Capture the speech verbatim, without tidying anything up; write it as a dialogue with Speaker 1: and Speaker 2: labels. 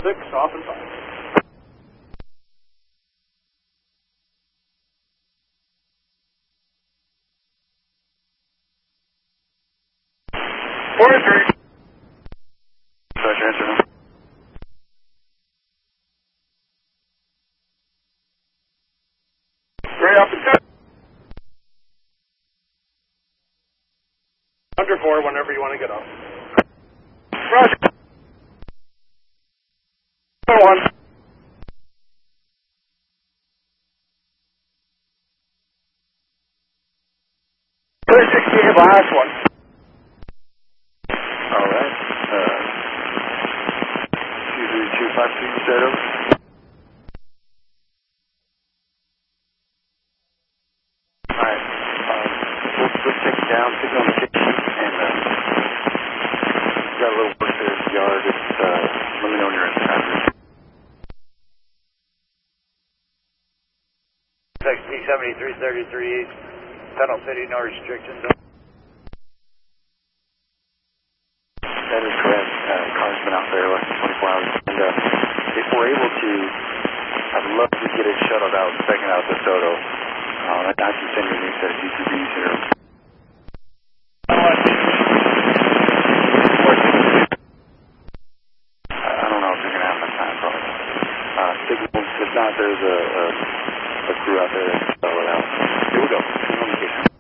Speaker 1: six, off and five. Four three.
Speaker 2: Roger, answer.
Speaker 1: Three off and two. Under four, whenever you want to get off. Roger. One. three sixty-eight, last one.
Speaker 2: All right. Uh, two three two five two, you said over? All right. Um, let's, let's take it down, take it on the kick sheet, and uh, got a little work there at the yard. It's, uh, let me know when you're in the traffic.
Speaker 3: P seventy-three thirty-three East, Tunnel City, no restrictions.
Speaker 2: That is correct. Uh, car's been out there less than twenty-four hours. And uh, if we're able to, I'd love to get it shuttled out, second out the Soto. Uh, I can send you a new set of G T Bs here. I don't know if you're going to have enough time, probably. Uh, signals, if not, there's a, a, a crew out there that can spell it out. Here we go. Communication.